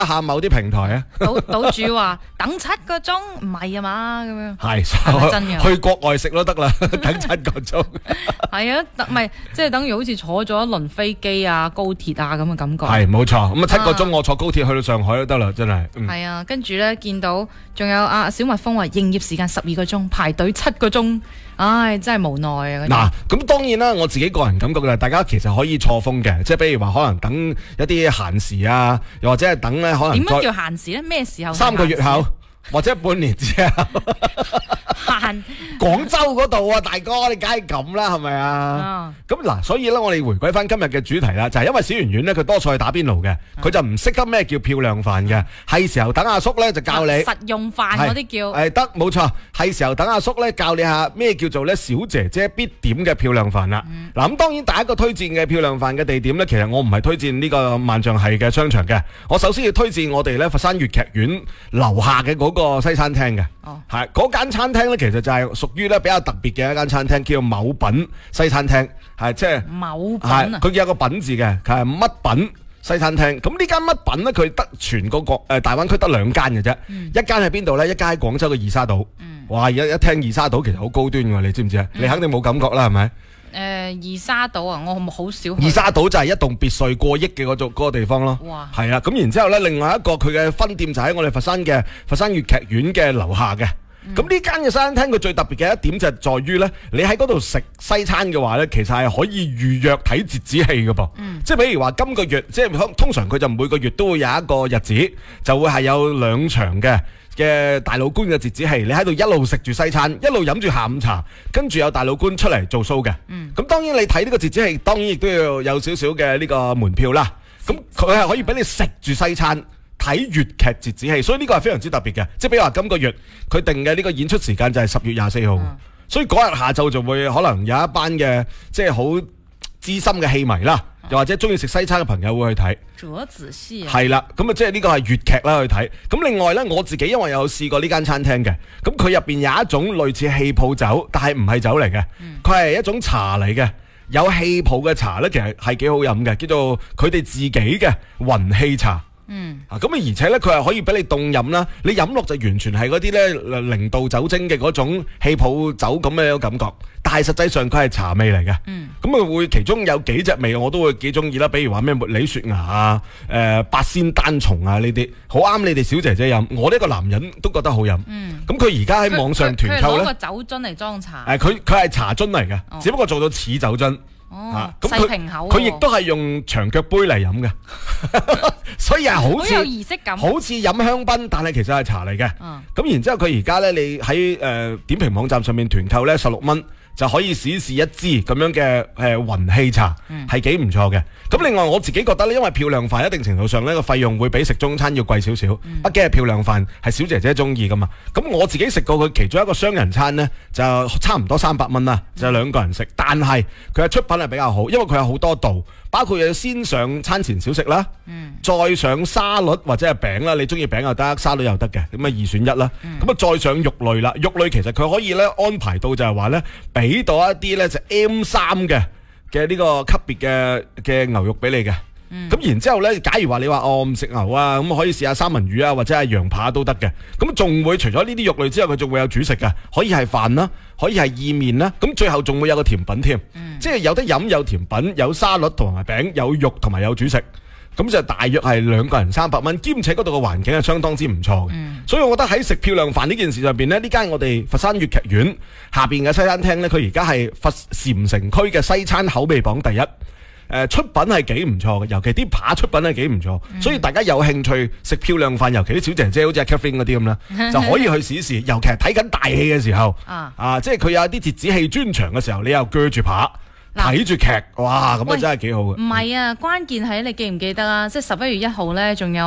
下某啲平台啊， 島主話等7個鐘唔係啊嘛咁樣， 係係咪真嘅？ 去國外食都得啦，等7個鐘。 係啊，唔係即係等於好似坐咗一輪飛機啊、高鐵啊咁嘅感覺。 係冇錯，咁啊7個鐘我坐高鐵去到上海都得啦，真係。 係啊，跟住咧見到仲有阿小蜜蜂話營業時間12個鐘，排隊7個鐘。唉，真係無奈啊！ 嗱，咁當然啦，我自己個人感覺就係大家其實可以錯峰嘅，即係比如話可能等一啲閒時啊，又或者係等咧可能點樣叫閒時咧？咩時候 ？3個月後或者半年之後。 閒廣州嗰度啊，大哥，你梗係咁啦，係咪啊？咁嗱，所以咧，我哋回歸翻今日嘅主題啦，就係因為小圓圓咧，佢多數係打邊爐嘅，佢就唔識得咩叫漂亮飯嘅，係時候等阿叔咧就教你實用飯嗰啲叫。 得冇錯，係時候等阿叔咧教你下咩叫做咧小姐姐必點嘅漂亮飯啦。嗱，咁當然第一個推薦嘅漂亮飯嘅地點咧，其實我唔係推薦呢個萬象系嘅商場嘅，我首先要推薦我哋咧佛山粵劇院樓下嘅嗰個西餐廳嘅。係嗰間餐廳咧，其實就係屬於咧比較特別嘅一間餐廳，叫做某品西餐廳，係即係某品啊， 佢有個品字嘅，佢係乜品西餐廳。咁呢間乜品咧，佢得全個大灣區得2間嘅啫，一間喺邊度咧？一間喺廣州嘅二沙島。哇！一聽二沙島其實好高端嘅，你知唔知啊？你肯定冇感覺啦，係咪？ 二沙島啊，我好少去。 二沙島就係一棟別墅過億嘅嗰個地方咯。哇！係啊，咁然之後咧，另外一個佢嘅分店就喺我哋佛山粵劇院嘅樓下嘅。咁呢間嘅西餐廳佢最特別嘅一點就係在於咧，你喺嗰度食西餐嘅話咧，其實係可以預約睇折子戲嘅噃。即係譬如話今個月，即係通常佢就每個月都會有一個日子，就會係有2場嘅大老倌嘅折子戲，你喺度一路食住西餐，一路飲住下午茶，跟住有大老倌出嚟做 show 嘅。咁當然你睇呢個折子戲，當然亦都要有少少嘅呢個門票啦。咁佢係可以俾你食住西餐。睇粵劇折子戲，所以呢個係非常之特別嘅。即係比如話今個月佢定嘅呢個演出時間就係10月24號，所以嗰日下晝就會可能有一班嘅即係好資深嘅戲迷啦，又或者中意食西餐嘅朋友會去睇折子戲。 係啦，咁啊即係呢個係粵劇啦去睇。咁另外呢，我自己因為有試過呢間餐廳嘅，咁佢入邊有一種類似氣泡酒，但係唔係酒嚟嘅，佢係一種茶嚟嘅。有氣泡嘅茶呢，其實係幾好飲嘅，叫做佢哋自己嘅雲氣茶。咁而且咧，佢係可以俾你凍飲啦，你飲落就完全係嗰啲咧0度酒精嘅嗰種氣泡酒咁嘅感覺，但係實際上佢係茶味嚟嘅。咁啊會其中有幾隻味我都會幾中意啦，比如話咩茉莉雪芽啊、八仙丹松啊呢啲，好啱你哋小姐姐飲。我呢個男人都覺得好飲。咁佢而家喺網上團購咧， 佢攞個酒樽嚟裝茶。 佢係茶樽嚟嘅，只不過做到似酒樽。 細瓶口。 佢亦都係用長腳杯嚟飲嘅，所以係好似有儀式感， 好似飲香檳，但係其實係茶嚟嘅。咁然之後佢而家咧，你喺點評網站上面團購咧16蚊就可以試一支咁樣嘅雲氣茶，係幾唔錯嘅。咁另外我自己覺得咧，因為漂亮飯一定程度上呢個費用會比食中餐要貴少少，畢竟係漂亮飯係小姐姐中意噶嘛。咁我自己食過佢其中一個雙人餐呢，就差唔多300蚊啦，就2個人食。但係佢嘅出品係比較好，因為佢有好多道，包括有先上餐前小食啦，再上沙律或者係餅啦，你中意餅又得，沙律又得嘅，咁啊2選1啦。咁啊再上肉類啦，肉類其實佢可以咧安排到就係話咧，俾到一啲咧就 M3嘅呢個級別嘅牛肉俾你嘅。咁然之後咧，假如話你話唔食牛啊，咁可以試下三文魚啊，或者係羊扒都得嘅。咁仲會除咗呢啲肉類之外，佢仲會有主食嘅，可以係飯啦，可以係意麵啦。咁最後仲會有個甜品添，即係有得飲有甜品，有沙律同埋餅，有肉同埋有主食。咁就大約係2個人300蚊，兼且嗰度嘅環境係相當之唔錯嘅。所以我覺得喺食漂亮飯呢件事上邊呢，呢間我哋佛山粵劇院下邊嘅西餐廳呢，佢而家係佛禪城區嘅西餐口味榜第1。出品係幾唔錯嘅，尤其啲扒出品係幾唔錯，所以大家有興趣食漂亮飯，尤其啲小姐姐好似阿 Catherine 嗰啲咁啦，就可以去試試。尤其係睇緊大戲嘅時候，即係佢有啲折子戲專場嘅時候，你又鋸住扒睇住劇，哇，咁啊真係幾好嘅。 唔係啊，關鍵係你記唔記得啊？即係11月1號咧，仲有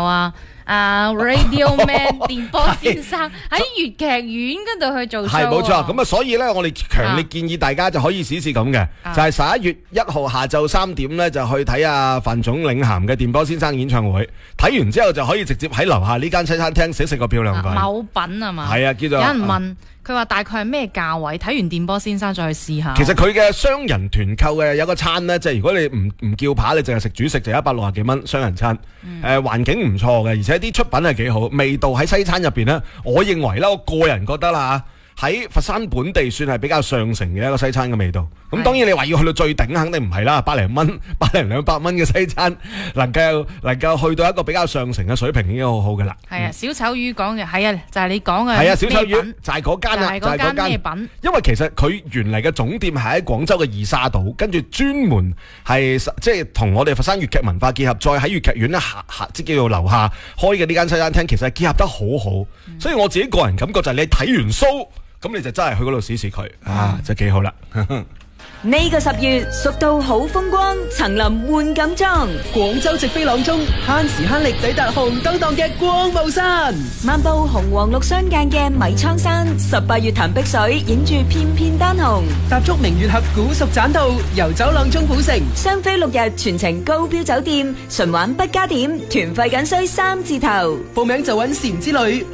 Radio Man 電波先生喺粵劇院嗰度去做 show。係冇錯， 咁啊，所以咧，我哋強烈建議大家就可以試試咁嘅，就係11月1號下晝3點咧，就去睇阿范總領銜嘅電波先生演唱會。睇完之後就可以直接喺樓下呢間西餐廳食個漂亮飯。 某品係嘛？ 係啊，叫做。 有人問佢話大概係咩價位？睇完電波先生再去試下。 其實佢嘅雙人團購嘅有個餐咧，即係如果你唔叫扒，你淨係食主食就160幾蚊雙人餐。環境唔錯嘅，而且且啲出品係幾好，味道喺西餐入邊呢，我認為啦，我個人覺得啦，喺佛山本地算係比較上乘嘅一個西餐嘅味道。咁當然你話要去到最頂，肯定唔係啦，百零200蚊嘅西餐，能夠去到一個比較上乘嘅水平已經好好嘅啦。 係啊，小丑魚講嘅係啊，就係你講嘅。 係啊，小丑魚就係嗰間啦， 就係嗰間咩品？ 因為其實佢原嚟嘅總店係喺廣州嘅二沙島，跟住專門係即係同我哋佛山粵劇文化結合，再喺粵劇院咧即叫做樓下開嘅呢間西餐廳，其實係結合得好好。所以我自己個人感覺就係你睇完 show，咁你就真係去嗰度試試佢啊，真係幾好啦。 呢個10月，蜀道好風光，層林換錦裝， 廣州直飛朗中，慳時慳力抵達紅燈檔嘅光霧山， 漫步紅黃綠相間嘅米倉山，18月潭碧水，影住片片丹紅， 踏足明月峽古蜀棧道，遊走朗中古城， 雙飛6日全程高標酒店，純玩不加點，團費僅需3字頭。 報名就揾禪之旅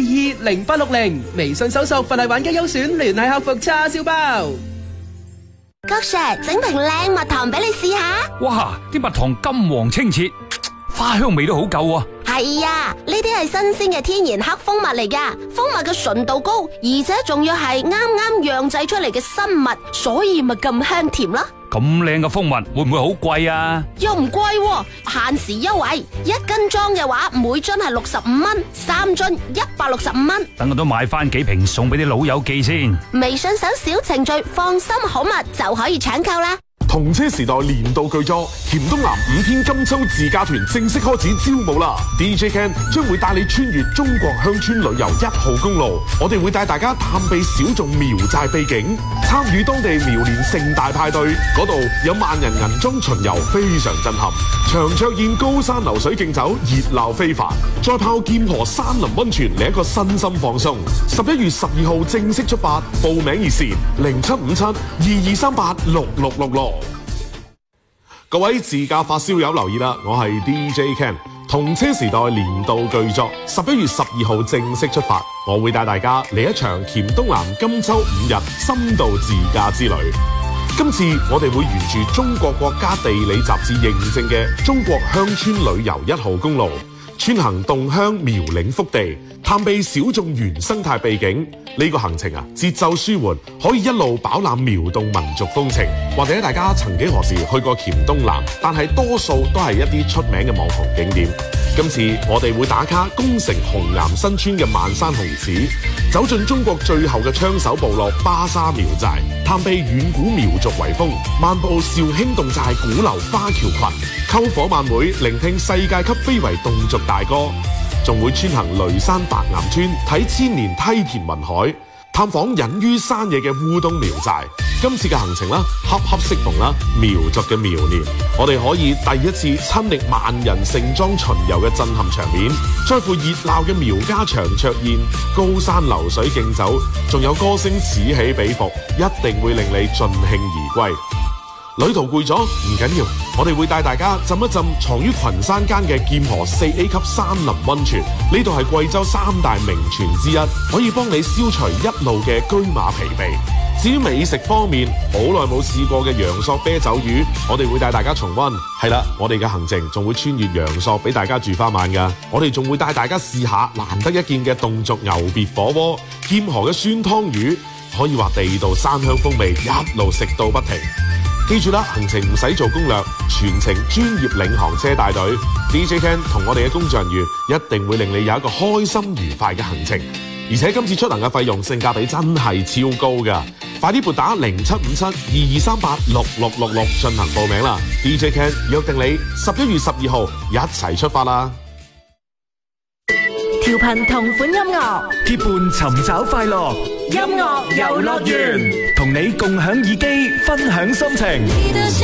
86220860，微信搜索佛系玩家優選，聯繫客服叉燒包。 郭 Sir， 整瓶靚蜜糖俾你試下。 哇！啲蜜糖金黃清澈，花香味都好夠啊！ 係啊，呢啲係新鮮嘅天然黑蜂蜜嚟噶，蜂蜜嘅純度高，而且仲要係啱釀製出嚟嘅新蜜，所以咪咁香甜啦。 咁靚嘅蜂蜜會唔會好貴啊？ 又唔貴喎，限時優惠，1斤裝嘅話，每樽係65蚊，3樽165蚊。 等我都買翻幾瓶送俾啲老友記先。 微信搜小程序，放心好蜜就可以搶購啦。 同車時代年度巨作黔東南5天金秋自駕團正式開始招募啦 ！DJ Ken 將會帶你穿越中國鄉村旅遊1號公路，我哋會帶大家探秘小眾苗寨秘境，參與當地苗年盛大派對，嗰度有萬人銀裝巡遊，非常震撼。長桌宴、高山流水競走，熱鬧非凡。再泡劍河山林溫泉，嚟一個身心放鬆。11月12號正式出發，報名熱線075722386666。各位自駕發燒友留意啦，我係 DJ Ken， 同車時代年度巨作11月12號正式出發，我會帶大家嚟一場黔東南金秋5日深度自駕之旅。今次我哋會沿住中國國家地理雜誌認證嘅中國鄉村旅遊1號公路，穿行洞鄉苗嶺腹地，探秘小眾原生態秘境。呢個行程啊，節奏舒緩，可以一路飽覽苗侗民族風情。或者大家曾幾何時去過黔東南，但係多數都係一啲出名嘅網紅景點。今次我哋會打卡宮城紅岩新村嘅萬山紅寺，走進中國最後嘅槍手部落巴沙苗寨，探秘遠古苗族遺風，漫步肇興侗寨古流花橋群，篝火晚會，聆聽世界級非遺侗族大歌。仲會穿行雷山白岩村，睇千年梯田雲海，探訪隱於山野嘅烏冬苗寨。今次嘅行程啦，恰恰適逢啦苗族嘅苗年，我哋可以第一次親歷萬人盛裝巡遊嘅震撼場面，再附熱鬧嘅苗家長桌宴、高山流水競走，仲有歌聲此起彼伏，一定會令你盡興而歸。旅途攰咗唔緊要，我哋會帶大家浸一浸藏於群山間嘅劍河4A 級山林溫泉，呢度係貴州3大名泉之一，可以幫你消除一路嘅車馬疲憊。至於美食方面，好耐冇試過嘅陽朔啤酒魚，我哋會帶大家重溫。係啦，我哋嘅行程仲會穿越陽朔俾大家住翻晚㗎。我哋仲會帶大家試下難得一見嘅侗族牛別火鍋、劍河嘅酸湯魚，可以話地道山鄉風味，一路食到不停。記住啦，行程唔使做攻略，全程專業領航車帶隊 ，DJ Ken 同我哋嘅工作人員一定會令你有一個開心愉快嘅行程。而且今次出行嘅費用性價比真係超高㗎，快啲撥打075722386666進行報名啦 ！DJ Ken 約定你11月12號一齊出發啦！ 調頻同款音樂， 結伴尋找快樂， 音樂遊樂園， 同你共享耳機，分享心情。